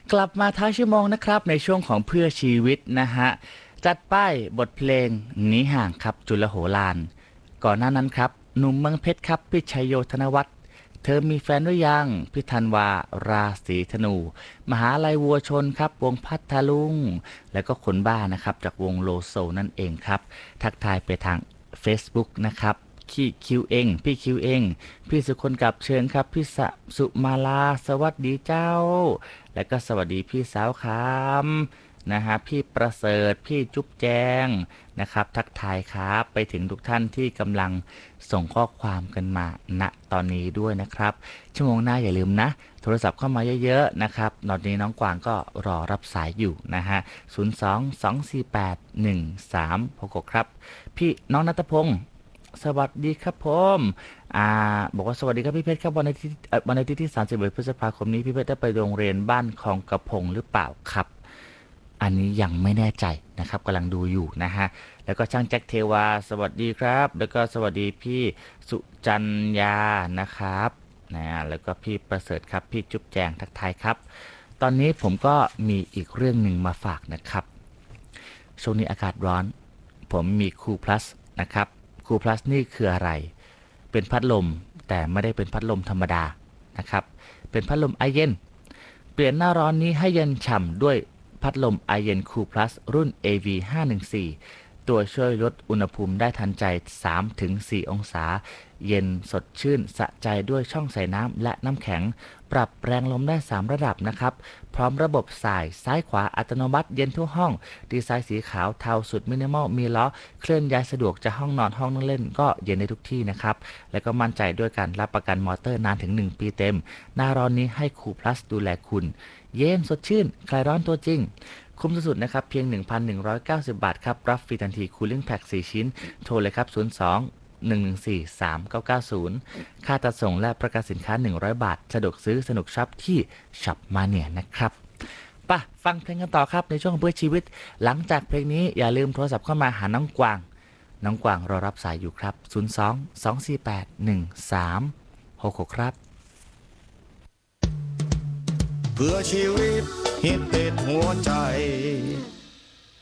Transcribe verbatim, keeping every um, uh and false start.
กลับมาท้ายชั่วโมงนะครับในช่วงของเพื่อชีวิตนะฮะจัดป้ายบทเพลงหนีห่างครับจุลโหฬารก่อนหน้านั้นครับหนุ่มเมืองเพชรครับพี่ชัยโยธนวัฒน์เธอมีแฟนหรือยังพี่ธันวาราศีธนูมหาลัยวัวชนครับวงพัทลุงแล้วก็คนบ้านะครับจากวงโลโซนั่นเองครับทักทายไปทาง Facebook นะครับพี่คิวเองพี่คิวเองพี่สุคนกับเชิญครับพี่สสุมาลาสวัสดีเจ้า และก็สวัสดีพี่สาวคำนะฮะพี่ประเสริฐพี่จุ๊บแจงนะครับทักทายครับไปถึงทุกท่านที่กำลังส่งข้อความกันมาณตอนนี้ด้วยนะครับชั่วโมงหน้าอย่าลืมนะโทรศัพท์เข้ามาเยอะๆนะครับตอนนี้น้องกวางก็รอรับสายอยู่นะฮะศูนย์ สอง สอง สี่ แปด หนึ่ง สาม หก หกครับพี่น้องณัฐพงศ์สวัสดีครับผมอ่าบอกว่าสวัสดีครับพี่เพชรครับวันอาทิตย์เอ่อวันอาทิตย์ที่สามสิบเอ็ดพฤษภาคมนี้พี่เพชรได้ไปโรงเรียนบ้านคลองกระพงหรือเปล่าครับอันนี้ยังไม่แน่ใจนะครับกำลังดูอยู่นะฮะแล้วก็ช่างแจ็คเทวาสวัสดีครับแล้วก็สวัสดีพี่สุจัญญานะครับนะแล้วก็พี่ประเสริฐครับพี่จุ๊บแจงทักทายครับตอนนี้ผมก็มีอีกเรื่องหนึ่งมาฝากนะครับช่วงนี้อากาศร้อนผมมีคูลพลัสนะครับคูลพลัสนี่คืออะไรเป็นพัดลมแต่ไม่ได้เป็นพัดลมธรรมดานะครับเป็นพัดลมไอเย็นเปลี่ยนหน้าร้อนนี้ให้เย็นฉ่ำด้วยพัดลมไอเย็นคูลพลัสรุ่น เอ วี ห้าหนึ่งสี่ ตัวช่วยลดอุณหภูมิได้ทันใจ สามถึงสี่ องศาเย็นสดชื่นสะใจด้วยช่องใส่น้ำและน้ำแข็งปรับแรงลมได้สามระดับนะครับพร้อมระบบสายซ้ายขวาอัตโนมัติเย็นทั่วห้องดีไซน์สีขาวเทาสุดมินิมอลมีล้อเคลื่อนย้ายสะดวกจะห้องนอนห้องนั่งเล่นก็เย็นได้ทุกที่นะครับและก็มั่นใจด้วยการรับประกันมอเตอร์นานถึงหนึ่งปีเต็มหน้าร้อนนี้ให้คูลพลัสดูแลคุณเย็นสดชื่นคลายร้อนตัวจริงคุ้มสุดๆนะครับเพียง หนึ่งพันหนึ่งร้อยเก้าสิบ บาทครับรับฟรีทันที Cooling Pack สี่ชิ้นโทรเลยครับศูนย์ สอง หนึ่ง หนึ่ง สี่ สาม เก้า เก้า ศูนย์ค่าจัดส่งและประกันสินค้าหนึ่งร้อยบาทสะดวกซื้อสนุกช็อปที่ช็อปมาเนียนะครับป่ะฟังเพลงกันต่อครับในช่วงเพื่อชีวิตหลังจากเพลงนี้อย่าลืมโทรศัพท์เข้ามาหาน้องกวางน้องกวางรอรับสายอยู่ครับศูนย์ สอง สอง สี่ แปด หนึ่ง สาม หก หกครับเพื่อชีวิตฮิตติดหัวใจ